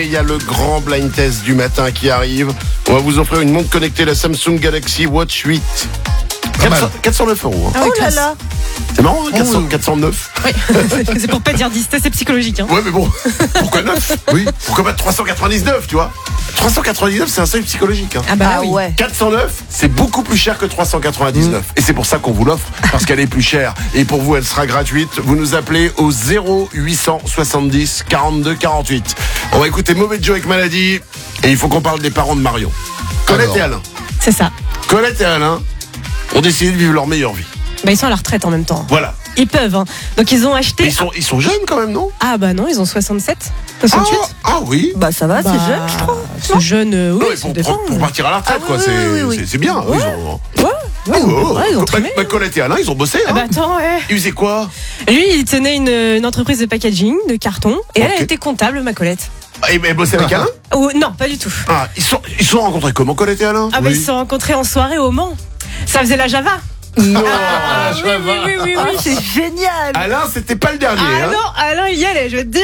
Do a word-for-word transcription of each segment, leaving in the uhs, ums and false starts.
Il y a le grand blind test du matin qui arrive. On va vous offrir une montre connectée, la Samsung Galaxy Watch huit. quatre cent neuf euros. Hein. Ah oui, oh là là. C'est marrant, hein, quatre cents, quatre cent neuf. Oui, c'est pour pas dire dix, c'est psychologique. Hein. Ouais, mais bon, pourquoi neuf? Oui. Pourquoi pas trois cent quatre-vingt-dix-neuf, tu vois? trois cent quatre-vingt-dix-neuf, c'est un seuil psychologique. Hein. Ah bah ah oui. Ouais. quatre cent neuf, c'est beaucoup plus cher que trois cent quatre-vingt-dix-neuf. Mmh. Et c'est pour ça qu'on vous l'offre, parce qu'elle est plus chère. Et pour vous, elle sera gratuite. Vous nous appelez au zéro huit cent soixante-dix quarante-deux quarante-huit. On va écouter Mauvais Joe avec Maladie. Et il faut qu'on parle des parents de Marion. Colette Alors. et Alain. C'est ça. Colette et Alain ont décidé de vivre leur meilleure vie. Bah ils sont à la retraite en même temps. Voilà. Ils peuvent, hein. Donc ils ont acheté. Mais ils sont, ils sont jeunes quand même, non? Ah bah non, ils ont soixante-sept, soixante-huit. Ah, ah oui. Bah ça va, bah, c'est jeune, je trouve. C'est jeune, euh, oui. Ouais, pour, pour, pour partir à la retraite, ah, quoi. Oui, c'est, oui, oui. c'est, c'est bien. Ouais. Ils ont... Ouais, ouais, oh, oh, ouais, ils ont trimé. bah, Colette et Alain, ils ont bossé. Hein. Ah bah attends, ouais. Ils faisaient quoi? Lui, il tenait une, une entreprise de packaging, de carton, et Okay. elle a été comptable, ma Colette. Et ben, bossaient avec Alain? Oh, non, pas du tout. Ah, ils sont, ils se sont rencontrés comment, Colette et Alain? Ah bah oui. Ils se sont rencontrés en soirée au Mans. Ça faisait la Java. Non, Ah, oui, oui, oui, oui, Ah, oui. c'est génial. Alain, c'était pas le dernier. Ah hein. non, Alain, il y allait, je vais te dire.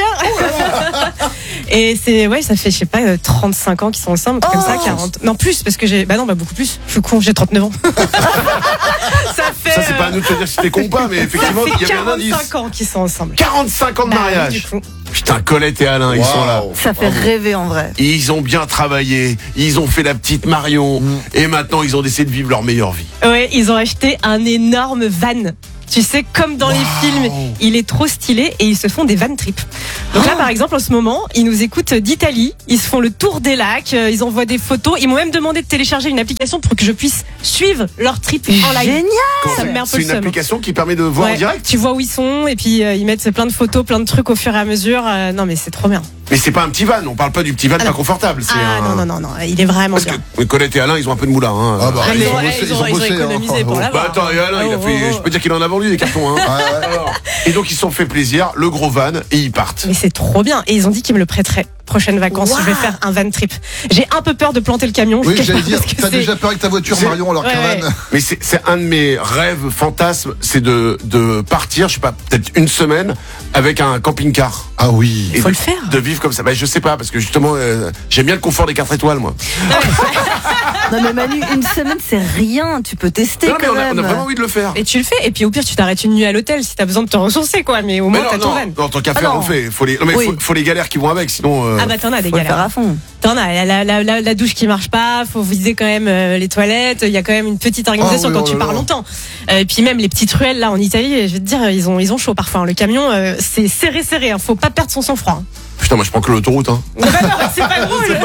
Et c'est, ouais, ça fait, je sais pas, euh, trente-cinq ans qu'ils sont ensemble, comme Oh. ça, quarante. Non, plus, parce que j'ai, bah non, bah beaucoup plus. Je suis con, j'ai trente-neuf ans. ça fait. Ça, c'est pas à nous de te dire si t'es con ou pas, mais Ça effectivement, il y fait avait un indice. quarante-cinq ans qu'ils sont ensemble. quarante-cinq ans de Bah, oui, mariage. du coup. Putain, Colette et Alain, ils Wow. sont là. Ça fait rêver en vrai. Ils ont bien travaillé, ils ont fait la petite Marion, Mm. et maintenant ils ont décidé de vivre leur meilleure vie. Ouais, ils ont acheté un énorme van. Tu sais, comme dans les films, il est trop stylé et ils se font des van trips. Donc là, par exemple, en ce moment, ils nous écoutent d'Italie. Ils se font le tour des lacs. euh, Ils envoient des photos. Ils m'ont même demandé de télécharger une application pour que je puisse suivre leur trip en live. Génial. Ça me met un peu C'est le une seum. application qui permet de voir Ouais, en direct. tu vois où ils sont et puis euh, ils mettent plein de photos, plein de trucs au fur et à mesure. Euh, non, mais c'est trop bien. Mais c'est pas un petit van, on parle pas du petit van Ah pas non. confortable. C'est Ah un... non, non, non, non, il est vraiment Parce bien. que Colette et Alain, ils ont un peu de moulin. Hein. Ah bah, Ah, ils, ils ont ont- bossé, ils ils ont- ont ils ont bossé. économisé hein. pour la- Bah attends, et Alain, il a Oh, fait. oh, oh. Je peux dire qu'il en a vendu des cartons. Hein. Ouais, ouais. Alors, et donc ils se sont fait plaisir, le gros van, et ils partent. Mais c'est trop bien. Et ils ont dit qu'ils me le prêteraient. Prochaines vacances, Wow. je vais faire un van trip. J'ai un peu peur de planter le camion. je Oui, cache j'allais pas, dire, parce que t'as c'est- déjà peur avec ta voiture, C'est- Marion, alors Ouais, caravane. ouais. Mais c'est, c'est un de mes rêves, fantasmes, c'est de, de partir, je sais pas, peut-être une semaine avec un camping-car. Ah oui. Et Faut de, le faire. De vivre comme ça. Bah, je sais pas, parce que justement, euh, j'aime bien le confort des quatre étoiles, moi. Non mais Manu, une semaine c'est rien. Tu peux tester Non, mais quand on a, même. on a vraiment envie de le faire. Et tu le fais. Et puis au pire, tu t'arrêtes une nuit à l'hôtel si t'as besoin de te ressourcer, quoi. Mais au Mais moins, non, t'as ton non, van. non, tant qu'à Ah faire, non. on le fait. Faut les, non, mais Oui. faut, faut les galères qui vont avec, sinon. Euh... Ah bah t'en as des Faut le faire galères. à fond. T'en as la, la, la, la, la douche qui marche pas. Faut viser quand même euh, les toilettes. Il y a quand même une petite organisation Ah oui, quand oh tu là pars là. longtemps. Euh, et puis même les petites ruelles là en Italie, je vais te dire, ils ont ils ont chaud parfois. hein. Le camion, euh, c'est serré serré. Hein. Faut pas perdre son sang-froid. hein. Putain, moi je prends que l'autoroute. Hein. Ah bah non, c'est pas drôle.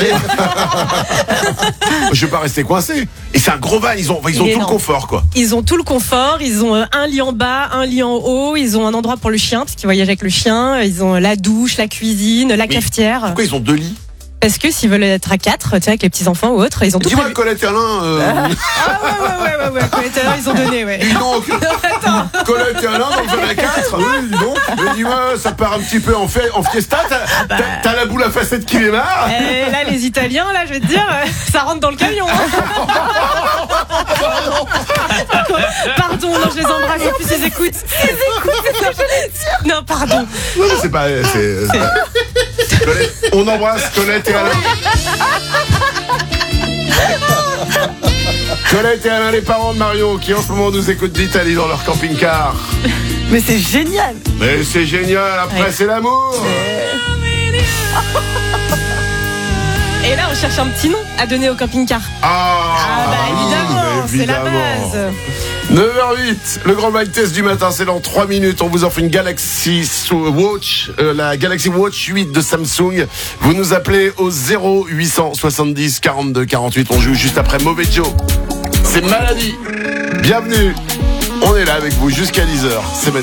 Je vais pas rester coincé. Et c'est un gros van, ils ont, ils Il ont est tout le énorme. confort, quoi. Ils ont tout le confort, ils ont euh, un lit en bas, un lit en haut, ils ont un endroit pour le chien, parce qu'ils voyagent avec le chien, ils ont la douche, la cuisine, la cafetière. Pourquoi ils ont deux lits? Parce que s'ils veulent être à quatre, tu sais, avec les petits-enfants ou autres, ils ont tout Dis-moi, prévu. Colette et Alain. Euh... Ah ouais, ouais, ouais, ouais, ouais, Colette et Alain, ils ont donné, ouais. Dis donc, Colette et Alain, donc j'en ai quatre. Oui, dis donc. Mais dis-moi, ça part un petit peu en, fait, en fiesta. T'as, t'as, t'as la boule à facettes qui démarre. Et là, les Italiens, là, je vais te dire, euh, ça rentre dans le camion. hein. Pardon, non, je les embrasse, en plus, ils écoutent. Ils écoutent, non, pardon. Non, mais c'est pas. C'est, c'est... Colette, on embrasse Colette et Alain. Colette et Alain, les parents de Mario, qui en ce moment nous écoutent d'Italie dans leur camping-car. Mais c'est génial. Mais c'est génial, après Ouais. c'est l'amour. Et là, on cherche un petit nom à donner au camping-car. Ah, Ah bah évidemment, c'est la base. neuf heures huit, le grand blind test du matin, c'est dans trois minutes. On vous offre une Galaxy Watch, euh, la Galaxy Watch huit de Samsung. Vous nous appelez au zéro huit cent soixante-dix quarante-deux quarante-huit. On joue juste après Mauvais Joe. C'est Maladie. Bienvenue. On est là avec vous jusqu'à dix heures. C'est magnifique.